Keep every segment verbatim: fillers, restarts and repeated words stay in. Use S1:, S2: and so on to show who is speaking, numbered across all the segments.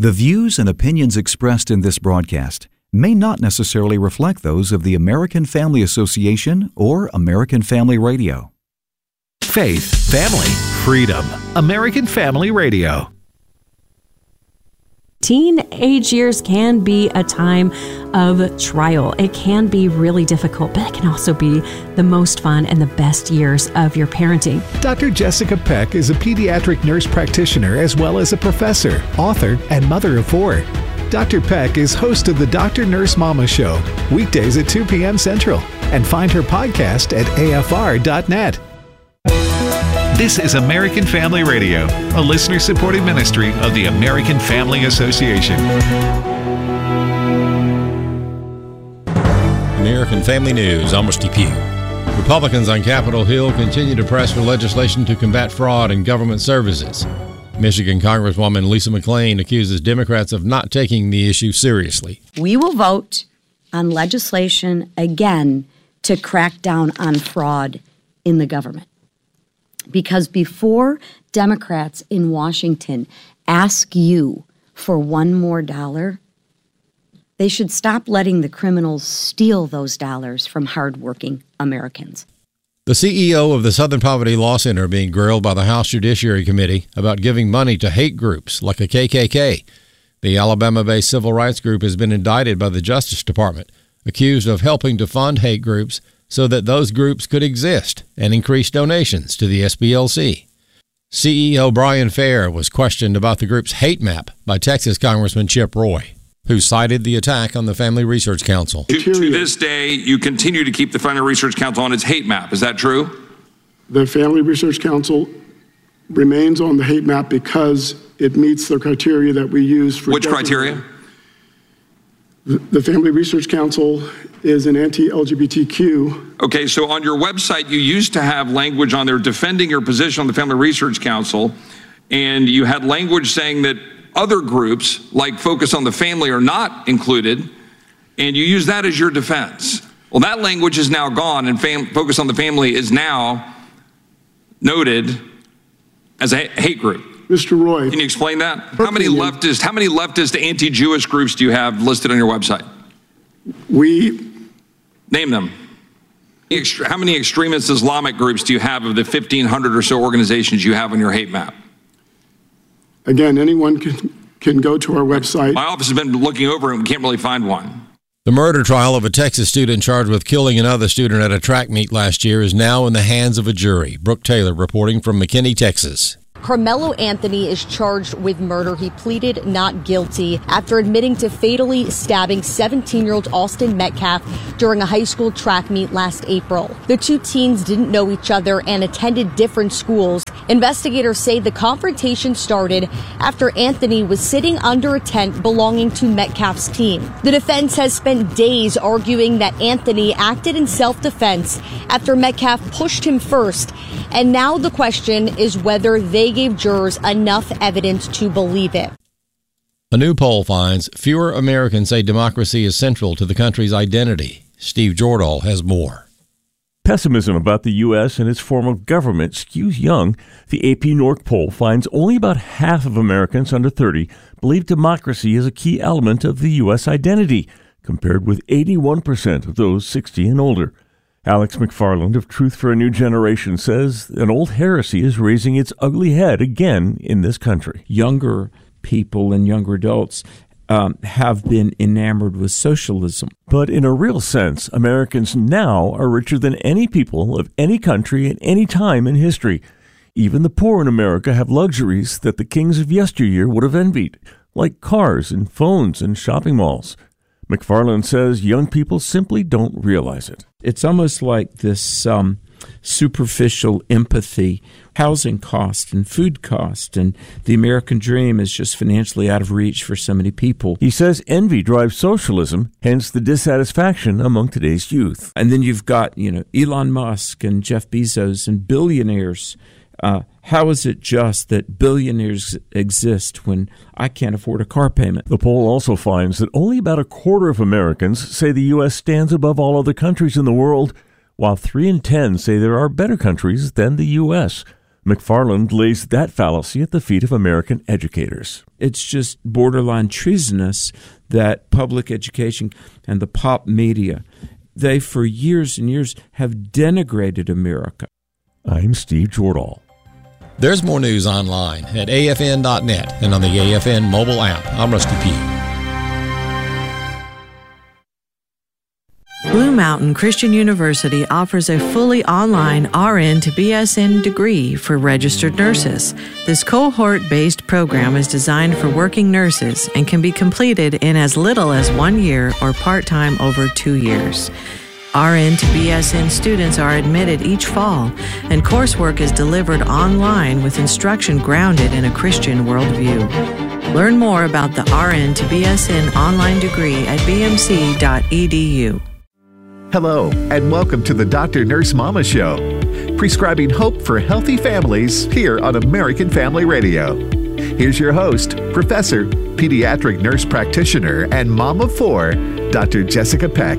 S1: The views and opinions expressed in this broadcast may not necessarily reflect those of the American Family Association or American Family Radio.
S2: Faith, family, freedom. American Family Radio.
S3: Teenage years can be a time of trial. It can be really difficult, but it can also be the most fun and the best years of your parenting.
S4: Doctor Jessica Peck is a pediatric nurse practitioner as well as a professor, author, and mother of four. Doctor Peck is host of the Doctor Nurse Mama Show, weekdays at two p.m. Central, and find her podcast at A F R dot net.
S2: This is American Family Radio, a listener-supported ministry of the American Family Association.
S5: American Family News, I'm Steve Pugh. Republicans on Capitol Hill continue to press for legislation to combat fraud in government services. Michigan Congresswoman Lisa McClain accuses Democrats of not taking the issue seriously.
S6: We will vote on legislation again to crack down on fraud in the government. Because before Democrats in Washington ask you for one more dollar, they should stop letting the criminals steal those dollars from hardworking Americans.
S5: The C E O of the Southern Poverty Law Center being grilled by the House Judiciary Committee about giving money to hate groups like the K K K. The Alabama-based civil rights group has been indicted by the Justice Department, accused of helping to fund hate groups so that those groups could exist and increase donations to the S B L C. C E O Brian Fair was questioned about the group's hate map by Texas Congressman Chip Roy, who cited the attack on the Family Research Council.
S7: To, to this day, you continue to keep the Family Research Council on its hate map. Is that true?
S8: The Family Research Council remains on the hate map because it meets the criteria that we use for...
S7: Which criteria?
S8: The, the Family Research Council is an anti-L G B T Q.
S7: Okay, so on your website, you used to have language on there defending your position on the Family Research Council, and you had language saying that other groups, like Focus on the Family, are not included, and you use that as your defense. Well, that language is now gone, and fam- Focus on the Family is now noted as a hate group.
S8: Mister Roy.
S7: Can you explain that? How many leftist, how many leftist anti-Jewish groups do you have listed on your website?
S8: We...
S7: Name them. How many extremist Islamic groups do you have of the fifteen hundred or so organizations you have on your hate map?
S8: Again, anyone can, can go to our website.
S7: My office has been looking over and we can't really find one.
S5: The murder trial of a Texas student charged with killing another student at a track meet last year is now in the hands of a jury. Brooke Taylor reporting from McKinney, Texas.
S9: Carmelo Anthony is charged with murder. He pleaded not guilty after admitting to fatally stabbing seventeen-year-old Austin Metcalf during a high school track meet last April. The two teens didn't know each other and attended different schools. Investigators say the confrontation started after Anthony was sitting under a tent belonging to Metcalf's team. The defense has spent days arguing that Anthony acted in self-defense after Metcalf pushed him first. And now the question is whether they gave jurors enough evidence to believe it.
S5: A new poll finds fewer Americans say democracy is central to the country's identity. Steve Jordahl has more.
S10: Pessimism about the U S and its form of government skews young. The A P Norc poll finds only about half of Americans under thirty believe democracy is a key element of the U S identity, compared with eighty-one percent of those sixty and older. Alex McFarland of Truth for a New Generation says an old heresy is raising its ugly head again in this country.
S11: Younger people and younger adults um, have been enamored with socialism.
S10: But in a real sense, Americans now are richer than any people of any country at any time in history. Even the poor in America have luxuries that the kings of yesteryear would have envied, like cars and phones and shopping malls. McFarland says young people simply don't realize it.
S11: It's almost like this um, superficial empathy, housing cost and food cost, and the American dream is just financially out of reach for so many people.
S10: He says envy drives socialism, hence the dissatisfaction among today's youth.
S11: And then you've got, you know, Elon Musk and Jeff Bezos and billionaires. Uh, how is it just that billionaires exist when I can't afford a car payment?
S10: The poll also finds that only about a quarter of Americans say the U S stands above all other countries in the world, while three in ten say there are better countries than the U S. McFarland lays that fallacy at the feet of American educators.
S11: It's just borderline treasonous that public education and the pop media, they for years and years have denigrated America.
S10: I'm Steve Jordahl.
S5: There's more news online at A F N dot net and on the A F N mobile app. I'm Rusty P.
S12: Blue Mountain Christian University offers a fully online R N to B S N degree for registered nurses. This cohort-based program is designed for working nurses and can be completed in as little as one year or part-time over two years. R N to B S N students are admitted each fall, and coursework is delivered online with instruction grounded in a Christian worldview. Learn more about the R N to B S N online degree at b m c dot e d u.
S4: Hello, and welcome to the Doctor Nurse Mama Show, prescribing hope for healthy families here on American Family Radio. Here's your host, Professor, Pediatric Nurse Practitioner, and Mom of Four, Doctor Jessica Peck.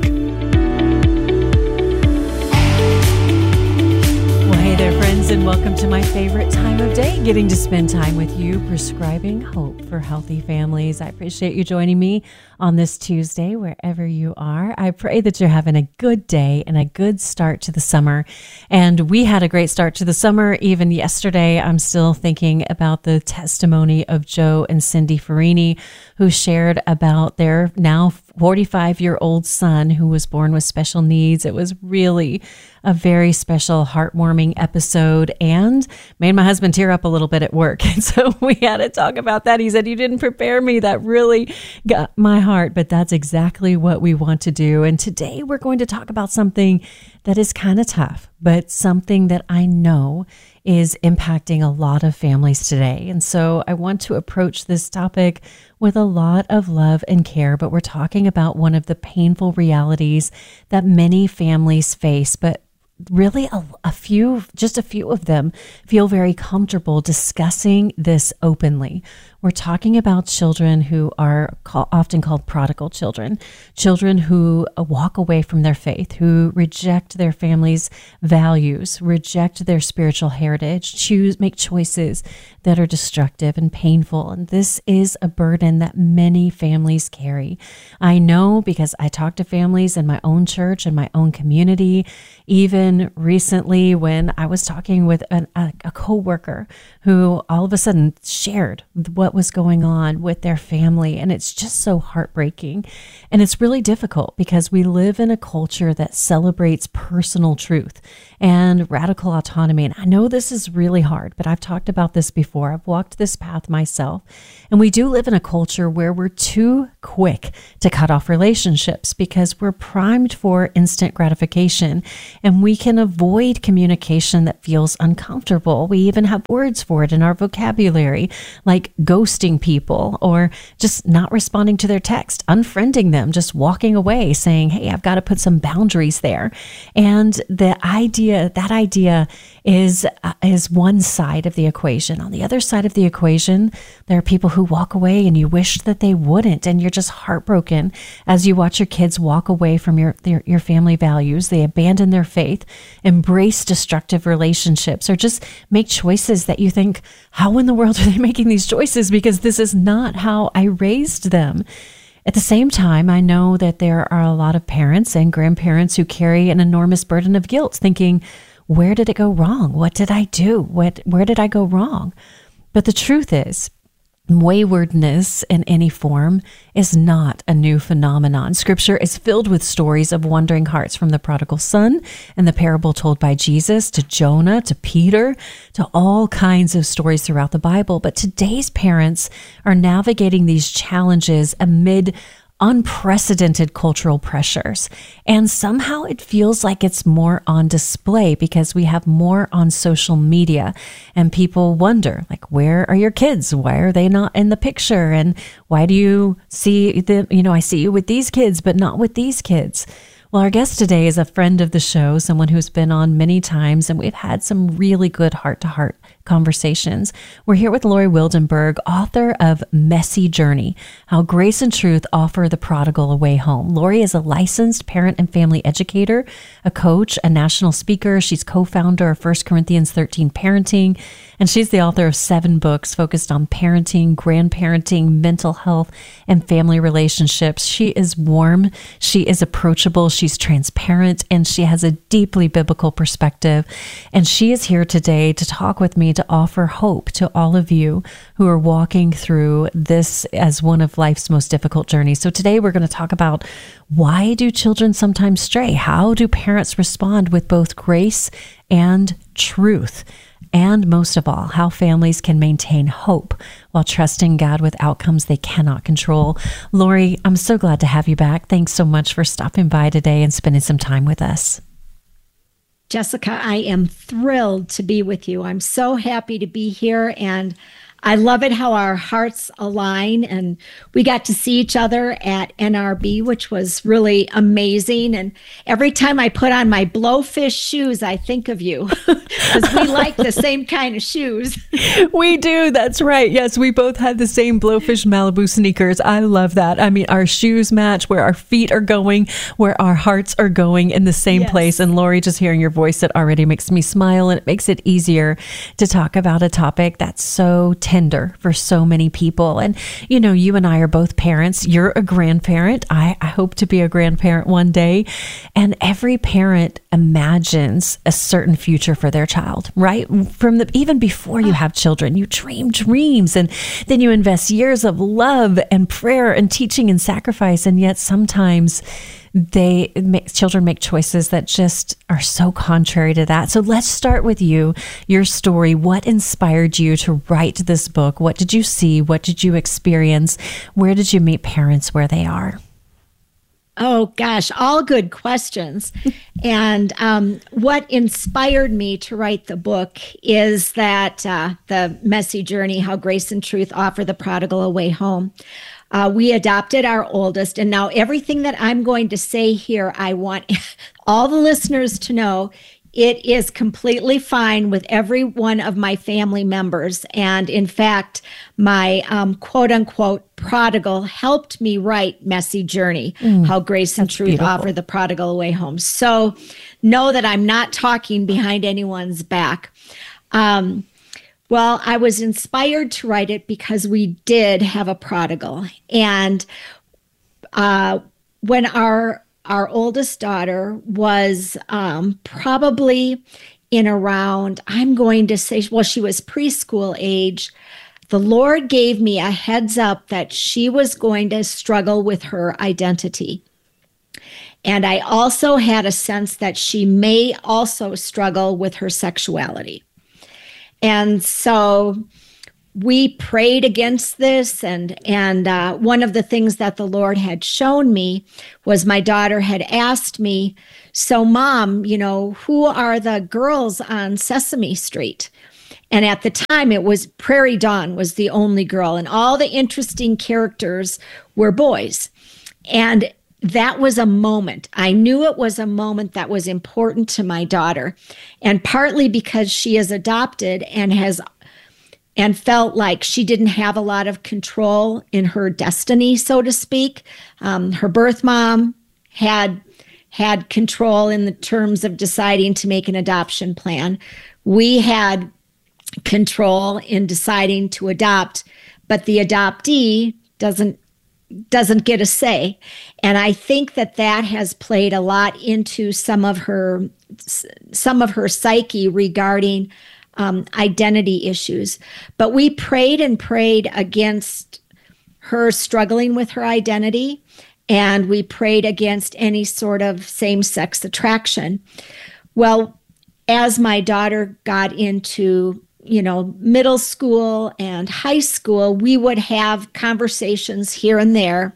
S3: Well, hey there, friends, and welcome to my favorite time of day, getting to spend time with you, prescribing hope for healthy families. I appreciate you joining me on this Tuesday, wherever you are. I pray that you're having a good day and a good start to the summer. And we had a great start to the summer. Even yesterday, I'm still thinking about the testimony of Joe and Cindy Farini, who shared about their now forty-five-year-old son who was born with special needs. It was really a very special, heartwarming episode and made my husband tear up a little bit at work. And so we had to talk about that. He said, "You didn't prepare me." That really got my heart, but that's exactly what we want to do. And today we're going to talk about something that is kind of tough, but something that I know is impacting a lot of families today. And so I want to approach this topic with a lot of love and care, but we're talking about one of the painful realities that many families face, but really a, a few, just a few of them feel very comfortable discussing this openly. We're talking about children who are call, often called prodigal children, children who walk away from their faith, who reject their family's values, reject their spiritual heritage, choose, make choices that are destructive and painful. And this is a burden that many families carry. I know because I talk to families in my own church and my own community. Even recently when I was talking with an, a, a coworker who all of a sudden shared what was going on with their family. And it's just so heartbreaking. And it's really difficult because we live in a culture that celebrates personal truth and radical autonomy. And I know this is really hard, but I've talked about this before. I've walked this path myself. And we do live in a culture where we're too quick to cut off relationships because we're primed for instant gratification. And we can avoid communication that feels uncomfortable. We even have words for it in our vocabulary, like ghosting people or just not responding to their text, unfriending them, just walking away, saying, "Hey, I've got to put some boundaries there." And the idea, that idea is uh, is one side of the equation. On the other side of the equation, there are people who walk away and you wish that they wouldn't, and you're just heartbroken as you watch your kids walk away from your their, your family values. They abandon their faith, embrace destructive relationships, or just make choices that you think, how in the world are they making these choices? Because this is not how I raised them. At the same time, I know that there are a lot of parents and grandparents who carry an enormous burden of guilt, thinking, where did it go wrong? What did I do? What, where did I go wrong? But the truth is, waywardness in any form is not a new phenomenon. Scripture is filled with stories of wandering hearts, from the prodigal son and the parable told by Jesus to Jonah to Peter to all kinds of stories throughout the Bible. But today's parents are navigating these challenges amid unprecedented cultural pressures. And somehow it feels like it's more on display because we have more on social media, and people wonder, like, where are your kids? Why are they not in the picture? And why do you see the, you know, I see you with these kids, but not with these kids. Well, our guest today is a friend of the show, someone who's been on many times, and we've had some really good heart-to-heart conversations. We're here with Lori Wildenberg, author of Messy Journey, How Grace and Truth Offer the Prodigal a Way Home. Lori is a licensed parent and family educator, a coach, a national speaker. She's co-founder of First Corinthians thirteen Parenting, and she's the author of seven books focused on parenting, grandparenting, mental health, and family relationships. She is warm, she is approachable, she's transparent, and she has a deeply biblical perspective. And she is here today to talk with me to offer hope to all of you who are walking through this as one of life's most difficult journeys. So today we're going to talk about, why do children sometimes stray? How do parents respond with both grace and truth? And most of all, how families can maintain hope while trusting God with outcomes they cannot control. Lori, I'm so glad to have you back. Thanks so much for stopping by today and spending some time with us.
S13: Jessica, I am thrilled to be with you. I'm so happy to be here, and I love it how our hearts align, and we got to see each other at N R B, which was really amazing. And every time I put on my Blowfish shoes, I think of you, because we like the same kind of shoes.
S3: We do. That's right. Yes, we both had the same Blowfish Malibu sneakers. I love that. I mean, our shoes match where our feet are going, where our hearts are going in the same
S13: Yes.
S3: place. And Lori, just hearing your voice, it already makes me smile, and it makes it easier to talk about a topic that's so tender for so many people. And, you know, you and I are both parents. You're a grandparent. I, I hope to be a grandparent one day. And every parent imagines a certain future for their child, right? From the, even before you have children, you dream dreams, and then you invest years of love and prayer and teaching and sacrifice. And yet sometimes they make, children make choices that just are so contrary to that. So let's start with you, your story. What inspired you to write this book? What did you see? What did you experience? Where did you meet parents where they are?
S13: Oh, gosh, all good questions. And um, what inspired me to write the book is that uh, the Messy Journey, How Grace and Truth Offer the Prodigal a Way Home. Uh, we adopted our oldest, and now everything that I'm going to say here, I want all the listeners to know it is completely fine with every one of my family members. And in fact, my um, quote unquote prodigal helped me write Messy Journey, mm, How Grace and Truth beautiful. Offer the Prodigal a Way Home. So know that I'm not talking behind anyone's back. Um, Well, I was inspired to write it because we did have a prodigal. And uh, when our our oldest daughter was um, probably in around, I'm going to say, well, she was preschool age, the Lord gave me a heads up that she was going to struggle with her identity. And I also had a sense that she may also struggle with her sexuality. And so we prayed against this. And, and uh, one of the things that the Lord had shown me was my daughter had asked me, so Mom, you know, who are the girls on Sesame Street? And at the time it was Prairie Dawn was the only girl, and all the interesting characters were boys. And that was a moment. I knew it was a moment that was important to my daughter. And partly because she is adopted and has and felt like she didn't have a lot of control in her destiny, so to speak. Um, her birth mom had had control in the terms of deciding to make an adoption plan. We had control in deciding to adopt, but the adoptee doesn't doesn't get a say. And I think that that has played a lot into some of her some of her psyche regarding um, identity issues. But we prayed and prayed against her struggling with her identity, and we prayed against any sort of same-sex attraction. Well, as my daughter got into you know, middle school and high school, we would have conversations here and there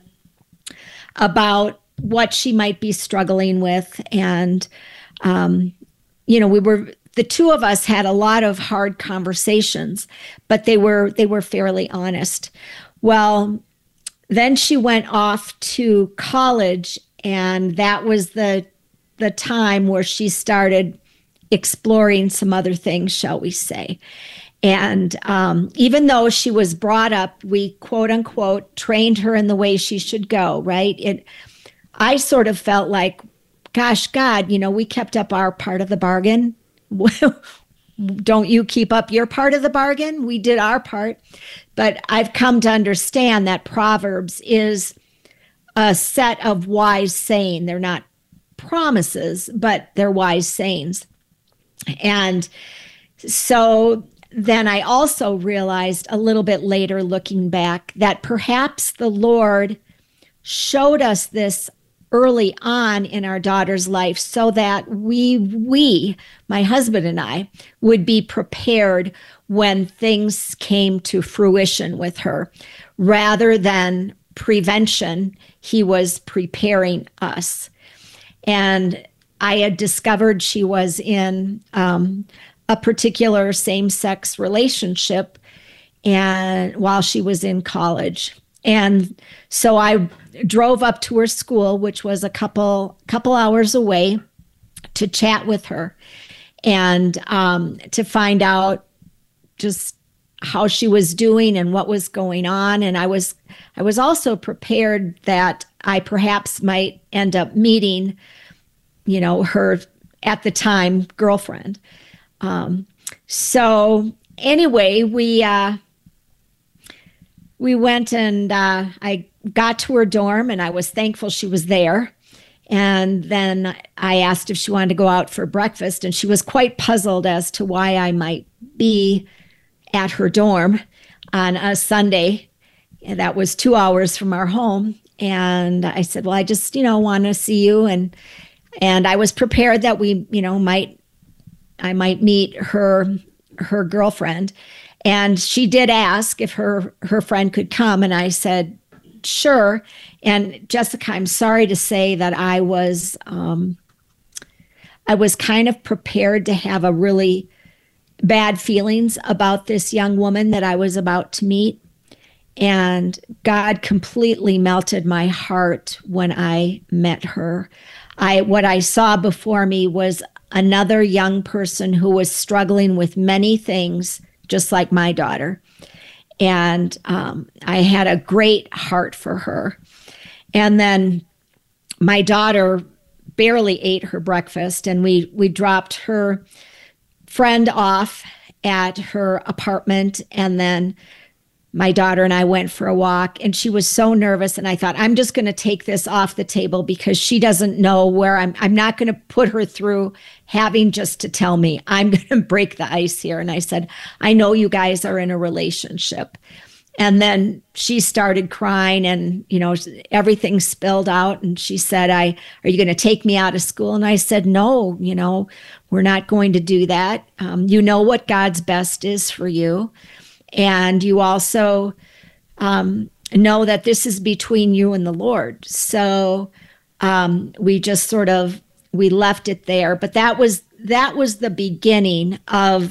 S13: about what she might be struggling with. And, um, you know, we were, the two of us had a lot of hard conversations, but they were, they were fairly honest. Well, then she went off to college, and that was the, the time where she started exploring some other things, shall we say. And um, even though she was brought up, we quote unquote trained her in the way she should go, right? It, I sort of felt like, gosh, God, you know, we kept up our part of the bargain. Don't you keep up your part of the bargain? We did our part. But I've come to understand that Proverbs is a set of wise saying. They're not promises, but they're wise sayings. And so then I also realized a little bit later, looking back, that perhaps the Lord showed us this early on in our daughter's life so that we, we, my husband and I, would be prepared when things came to fruition with her. Rather than prevention, he was preparing us. And I had discovered she was in um, a particular same-sex relationship and while she was in college. And so I drove up to her school, which was a couple couple hours away, to chat with her and um, to find out just how she was doing and what was going on. And I was I was also prepared that I perhaps might end up meeting, you know, her at the time girlfriend. Um, so anyway, we uh, we went and uh, I got to her dorm, and I was thankful she was there. And then I asked if she wanted to go out for breakfast, and she was quite puzzled as to why I might be at her dorm on a Sunday. And that was two hours from our home. And I said, well, I just, you know, want to see you. And and I was prepared that we, you know, might, I might meet her, her girlfriend. And she did ask if her, her friend could come. And I said, sure. And Jessica, I'm sorry to say that I was, um, I was kind of prepared to have a really bad feelings about this young woman that I was about to meet. And God completely melted my heart when I met her. I, what I saw before me was another young person who was struggling with many things, just like my daughter. And um, I had a great heart for her. And then my daughter barely ate her breakfast, and we, we dropped her friend off at her apartment, and then my daughter and I went for a walk, and she was so nervous. And I thought, I'm just going to take this off the table because she doesn't know where I'm. I'm not going to put her through having just to tell me. I'm going to break the ice here. And I said, I know you guys are in a relationship. And then she started crying, and, you know, everything spilled out. And she said, I, are you going to take me out of school? And I said, no, you know, we're not going to do that. Um, you know what God's best is for you. And you also um, know that this is between you and the Lord. So um, we just sort of, we left it there. But that was, that was the beginning of,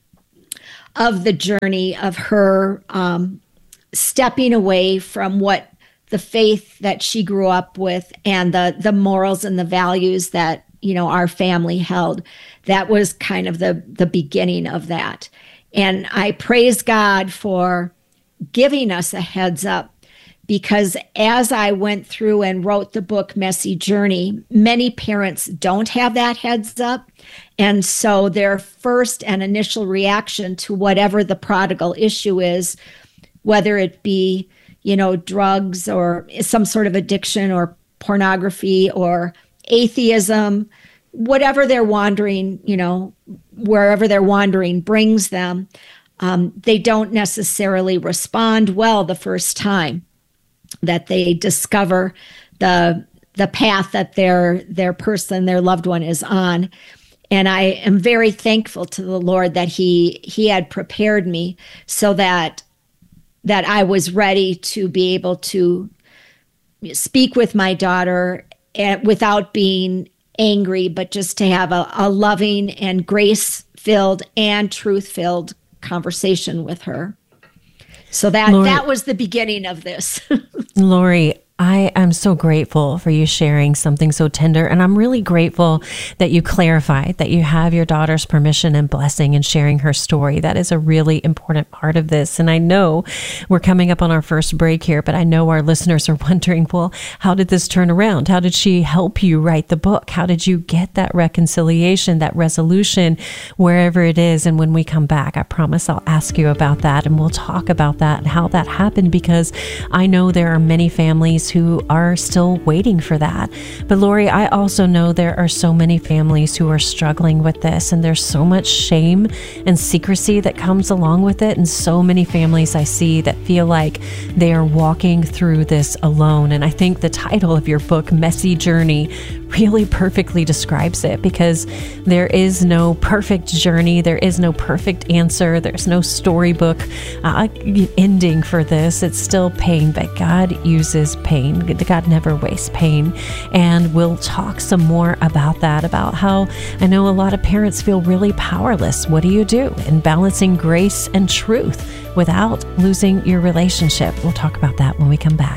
S13: of the journey of her um, stepping away from what the faith that she grew up with and the, the morals and the values that, you know, our family held. That was kind of the, the beginning of that. And I praise God for giving us a heads up, because as I went through and wrote the book, Messy Journey, many parents don't have that heads up. And so their first and initial reaction to whatever the prodigal issue is, whether it be, you know, drugs or some sort of addiction or pornography or atheism, whatever they're wandering, you know, wherever they're wandering brings them, um, they don't necessarily respond well the first time that they discover the the path that their their person, their loved one is on. And I am very thankful to the Lord that he he had prepared me so that that I was ready to be able to speak with my daughter without being angry, but just to have a, a loving and grace-filled and truth-filled conversation with her. So that
S3: Lori,
S13: that was the beginning of this.
S3: Lori, I am so grateful for you sharing something so tender. And I'm really grateful that you clarified that you have your daughter's permission and blessing in sharing her story. That is a really important part of this. And I know we're coming up on our first break here, but I know our listeners are wondering, well, how did this turn around? How did she help you write the book? How did you get that reconciliation, that resolution, wherever it is? And when we come back, I promise I'll ask you about that, and we'll talk about that and how that happened, because I know there are many families who are still waiting for that. But Lori, I also know there are so many families who are struggling with this, and there's so much shame and secrecy that comes along with it. And so many families I see that feel like they are walking through this alone. And I think the title of your book, Messy Journey, really perfectly describes it, because there is no perfect journey. There is no perfect answer. There's no storybook uh, ending for this. It's still pain, but God uses pain. God never wastes pain. And we'll talk some more about that, about how I know a lot of parents feel really powerless. What do you do in balancing grace and truth without losing your relationship? We'll talk about that when we come back.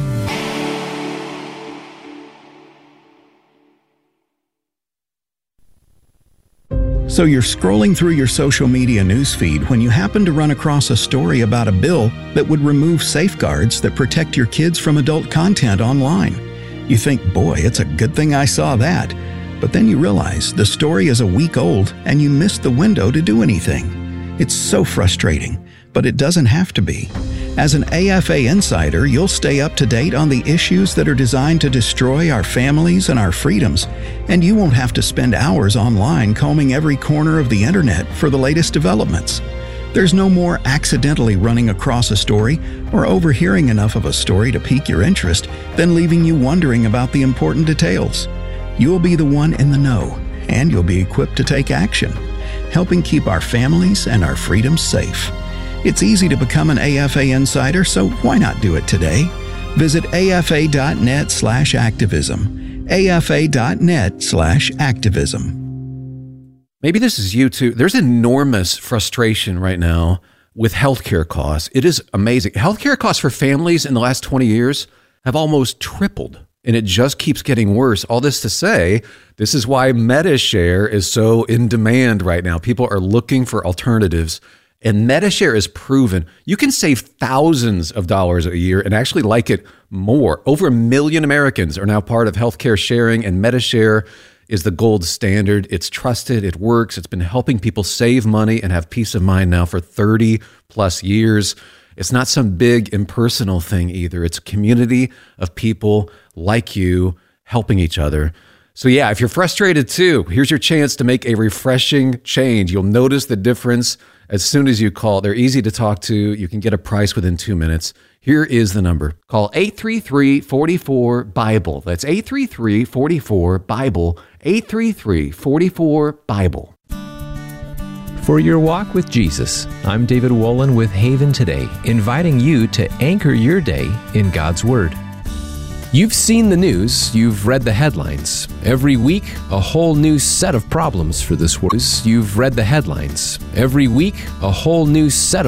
S14: So you're scrolling through your social media newsfeed when you happen to run across a story about a bill that would remove safeguards that protect your kids from adult content online. You think, boy, it's a good thing I saw that. But then you realize the story is a week old and you missed the window to do anything. It's so frustrating, but it doesn't have to be. As an A F A insider, you'll stay up to date on the issues that are designed to destroy our families and our freedoms, and you won't have to spend hours online combing every corner of the internet for the latest developments. There's no more accidentally running across a story or overhearing enough of a story to pique your interest than leaving you wondering about the important details. You'll be the one in the know, and you'll be equipped to take action, helping keep our families and our freedoms safe. It's easy to become an A F A insider, so why not do it today? Visit afa.net slash activism. afa.net slash activism.
S15: Maybe this is you too. There's enormous frustration right now with healthcare costs. It is amazing. Healthcare costs for families in the last twenty years have almost tripled, and it just keeps getting worse. All this to say, this is why Medi-Share is so in demand right now. People are looking for alternatives. And Medi-Share is proven you can save thousands of dollars a year and actually like it more. Over a million Americans are now part of healthcare sharing, and Medi-Share is the gold standard. It's trusted, it works, it's been helping people save money and have peace of mind now for thirty plus years. It's not some big impersonal thing either. It's a community of people like you helping each other. So yeah, if you're frustrated too, here's your chance to make a refreshing change. You'll notice the difference as soon as you call. They're easy to talk to. You can get a price within two minutes. Here is the number. Call eight three three, four four, BIBLE. That's eight three three, four four, BIBLE. eight three three, four four, BIBLE.
S16: For your walk with Jesus, I'm David Wolin with Haven Today, inviting you to anchor your day in God's Word. You've seen the news, you've read the headlines. Every week, a whole new set of problems for this world. You've read the headlines. Every week, a whole new set of